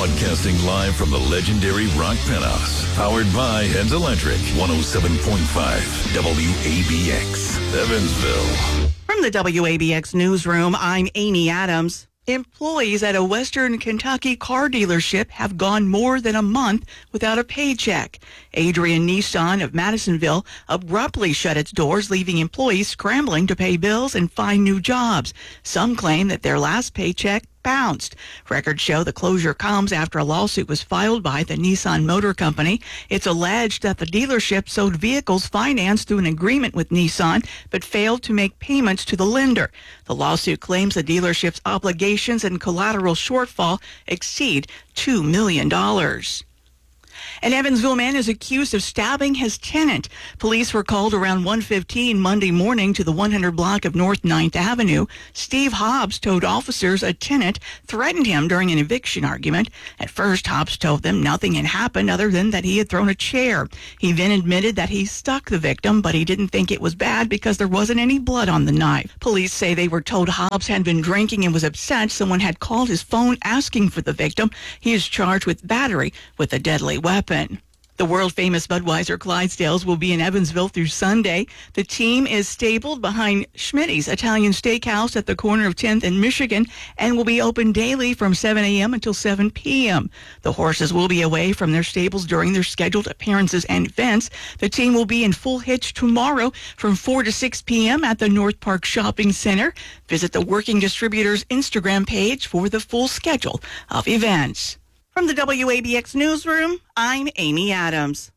Broadcasting live from the legendary Rock Penthouse. Powered by Heads Electric. 107.5 WABX. Evansville. From the WABX newsroom, I'm Amy Adams. Employees at a Western Kentucky car dealership have gone more than a month without a paycheck. Adrian Nissan of Madisonville abruptly shut its doors, leaving employees scrambling to pay bills and find new jobs. Some claim that their last paycheck bounced. Records show the closure comes after a lawsuit was filed by the Nissan Motor Company. It's alleged that the dealership sold vehicles financed through an agreement with Nissan, but failed to make payments to the lender. The lawsuit claims the dealership's obligations and collateral shortfall exceed $2 million. An Evansville man is accused of stabbing his tenant. Police were called around 1:15 Monday morning to the 100 block of North 9th Avenue. Steve Hobbs told officers a tenant threatened him during an eviction argument. At first, Hobbs told them nothing had happened other than that he had thrown a chair. He then admitted that he stuck the victim, but he didn't think it was bad because there wasn't any blood on the knife. Police say they were told Hobbs had been drinking and was upset. Someone had called his phone asking for the victim. He is charged with battery with a deadly weapon. The world-famous Budweiser Clydesdales will be in Evansville through Sunday. The team is stabled behind Schmitty's Italian Steakhouse at the corner of 10th and Michigan and will be open daily from 7 a.m. until 7 p.m. The horses will be away from their stables during their scheduled appearances and events. The team will be in full hitch tomorrow from 4 to 6 p.m. at the North Park Shopping Center. Visit the Working Distributors Instagram page for the full schedule of events. From the WABX newsroom, I'm Amy Adams.